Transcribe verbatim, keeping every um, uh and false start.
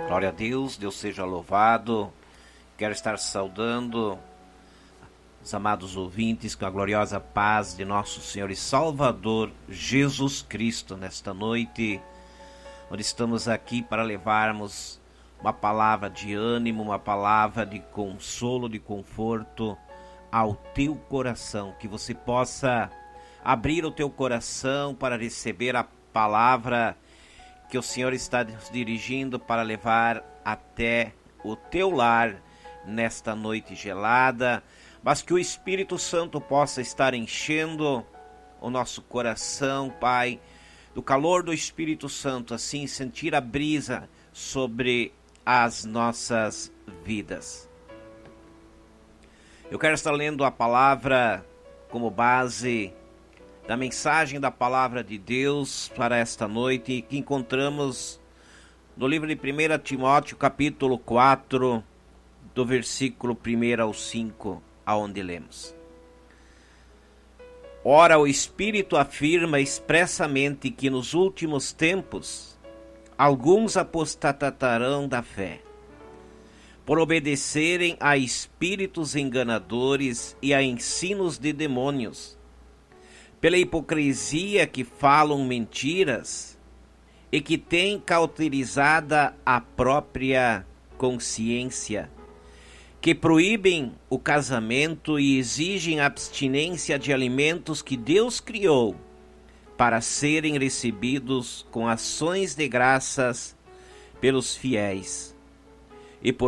Glória a Deus, Deus seja louvado. Quero estar saudando os amados ouvintes com a gloriosa paz de nosso Senhor e Salvador Jesus Cristo nesta noite, onde estamos aqui para levarmos uma palavra de ânimo, uma palavra de consolo, de conforto ao teu coração, que você possa abrir o teu coração para receber a palavra que o Senhor está nos dirigindo para levar até o teu lar nesta noite gelada, mas que o Espírito Santo possa estar enchendo o nosso coração, Pai, do calor do Espírito Santo, assim sentir a brisa sobre as nossas vidas. Eu quero estar lendo a palavra como base da mensagem da palavra de Deus para esta noite, que encontramos no livro de primeira Timóteo, capítulo quatro, do versículo um ao cinco, aonde lemos: Ora, o Espírito afirma expressamente que nos últimos tempos alguns apostatarão da fé, por obedecerem a espíritos enganadores e a ensinos de demônios, pela hipocrisia que falam mentiras e que têm cauterizada a própria consciência, que proíbem o casamento e exigem abstinência de alimentos que Deus criou para serem recebidos com ações de graças pelos fiéis.